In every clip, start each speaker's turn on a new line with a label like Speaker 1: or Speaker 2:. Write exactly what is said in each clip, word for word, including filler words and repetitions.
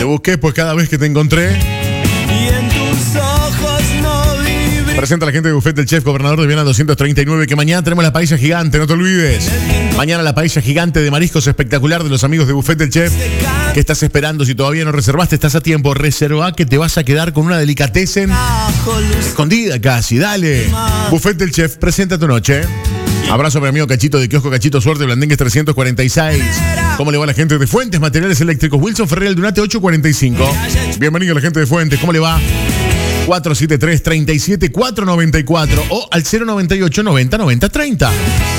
Speaker 1: busqué pues cada vez que te encontré.
Speaker 2: Y en tus ojos no vibré.
Speaker 1: Presenta a la gente de Buffet del Chef, Gobernador de Viana doscientos treinta y nueve, que mañana tenemos la paella gigante, no te olvides. Mañana la paella gigante de mariscos espectacular de los amigos de Buffet del Chef. ¿Qué estás esperando? Si todavía no reservaste, estás a tiempo. Reserva que te vas a quedar con una delicatessen escondida casi. Dale. Buffet del Chef, presenta tu noche. Abrazo a mi amigo Cachito de Kiosco Cachito Suerte, Blandengues trescientos cuarenta y seis. ¿Cómo le va a la gente de Fuentes Materiales Eléctricos? Wilson Ferrer, Dunate ochocientos cuarenta y cinco. Bienvenido a la gente de Fuentes. ¿Cómo le va? cuatro siete tres, tres siete cuatro nueve cuatro o al cero noventa y ocho, noventa, noventa, treinta.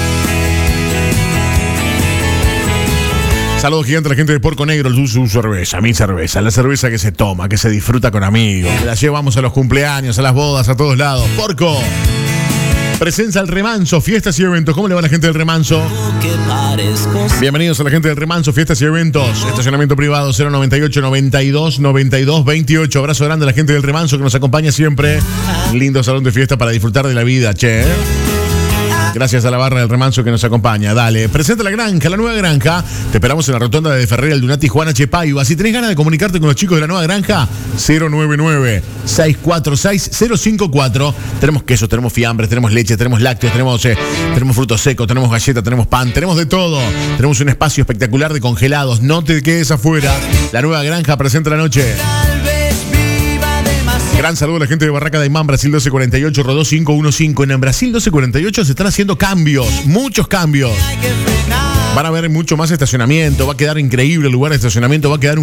Speaker 1: Saludos gigantes a la gente de Porco Negro, su, su cerveza, mi cerveza, la cerveza que se toma, que se disfruta con amigos. La llevamos a los cumpleaños, a las bodas, a todos lados. Porco. Presencia al Remanso, fiestas y eventos. ¿Cómo le va a la gente del Remanso? Bienvenidos a la gente del Remanso, fiestas y eventos. Estacionamiento privado cero noventa y ocho, noventa y dos, noventa y dos, veintiocho. Abrazo grande a la gente del Remanso que nos acompaña siempre. Lindo salón de fiesta para disfrutar de la vida, che. Gracias a la barra del Remanso que nos acompaña. Dale, presenta la granja, la nueva granja. Te esperamos en la rotonda de Ferrer, el Dunati, Juana Chepaiva. Si tenés ganas de comunicarte con los chicos de la nueva granja, cero nueve nueve, seis cuatro seis, cero cinco cuatro. Tenemos quesos, tenemos fiambres, tenemos leche, tenemos lácteos, tenemos, eh, tenemos frutos secos, tenemos galletas, tenemos pan, tenemos de todo. Tenemos un espacio espectacular de congelados. No te quedes afuera. La nueva granja presenta la noche. Gran saludo a la gente de Barraca de Aymán, Brasil doce cuarenta y ocho, Rodó cinco uno cinco. En Brasil doce cuarenta y ocho se están haciendo cambios, muchos cambios. Van a haber mucho más estacionamiento, va a quedar increíble el lugar de estacionamiento, va a quedar un